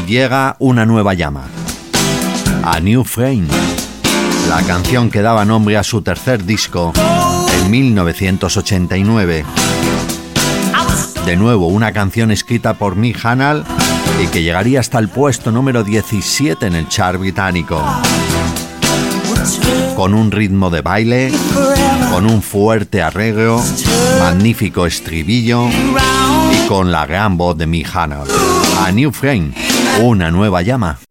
llega una nueva llama. A New Flame, la canción que daba nombre a su tercer disco en 1989. De nuevo, una canción escrita por Mick Hucknall y que llegaría hasta el puesto número 17 en el chart británico. Con un ritmo de baile, con un fuerte arreglo, magnífico estribillo y con la gran voz de Mick Hucknall. A New Flame, una nueva llama.